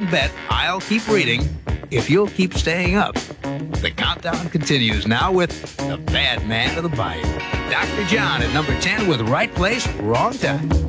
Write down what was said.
bet I'll keep reading if you'll keep staying up. The countdown continues now with the bad man of the bayou, Dr. John at number 10 with Right Place, Wrong Time.